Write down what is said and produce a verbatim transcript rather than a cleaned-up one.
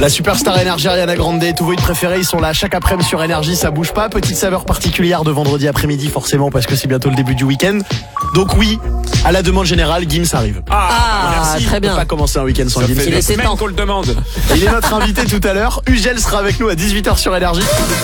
La superstar Énergie, Ariana Grande, tous vos hits préférés, ils sont là chaque après-midi sur Énergie, ça bouge pas. Petite saveur particulière de vendredi après-midi, forcément, parce que c'est bientôt le début du week-end. Donc oui, à la demande générale, Gims arrive. Ah, Ah, merci. très On peut bien. pas commencer un week-end sans Ça Gims. fait Il des était semaines temps. qu'on le demande. Il est notre invité tout à l'heure. Ugel sera avec nous à dix-huit heures sur Énergie.